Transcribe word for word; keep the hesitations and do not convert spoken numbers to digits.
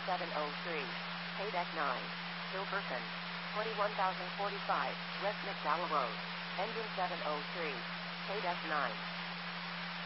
seven oh three. Paydeck nine. Hilberton. twenty-one thousand forty-five. West McDowell Road. Engine seven oh three. Paydeck nine.